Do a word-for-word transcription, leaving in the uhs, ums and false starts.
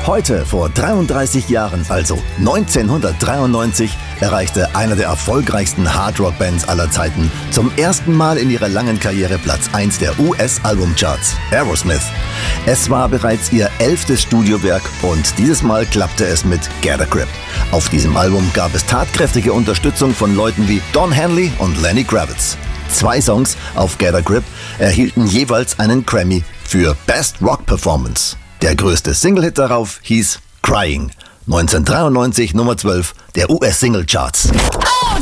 Heute, vor dreiunddreißig Jahren, also neunzehnhundertdreiundneunzig, erreichte einer der erfolgreichsten Hardrock-Bands aller Zeiten zum ersten Mal in ihrer langen Karriere Platz eins der U S-Albumcharts, Aerosmith. Es war bereits ihr elftes Studiowerk und dieses Mal klappte es mit Get a Grip. Auf diesem Album gab es tatkräftige Unterstützung von Leuten wie Don Henley und Lenny Kravitz. Zwei Songs auf Get a Grip erhielten jeweils einen Grammy für Best Rock Performance. Der größte Single-Hit darauf hieß Crying, neunzehnhundertdreiundneunzig Nummer zwölf der U S-Single-Charts. Oh,